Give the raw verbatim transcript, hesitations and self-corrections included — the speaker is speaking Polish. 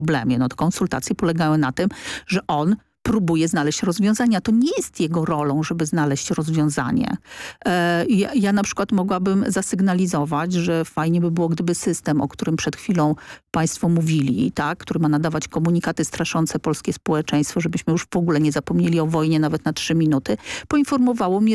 problemie. No to konsultacje polegały na tym, że on próbuje znaleźć rozwiązania. To nie jest jego rolą, żeby znaleźć rozwiązanie. E, ja, ja na przykład mogłabym zasygnalizować, że fajnie by było, gdyby system, o którym przed chwilą państwo mówili, tak, który ma nadawać komunikaty straszące polskie społeczeństwo, żebyśmy już w ogóle nie zapomnieli o wojnie nawet na trzy minuty, poinformowało mnie,